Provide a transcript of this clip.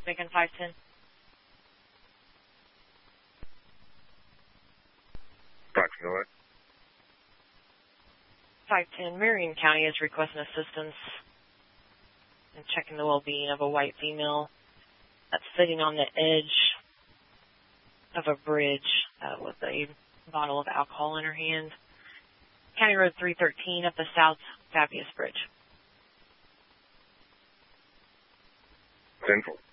Macon 510. Roger, go ahead. 510, Marion County is requesting assistance in checking the well-being of a white female that's sitting on the edge of a bridge with a bottle of alcohol in her hand. County Road 313 up the South Fabius Bridge. 10-4.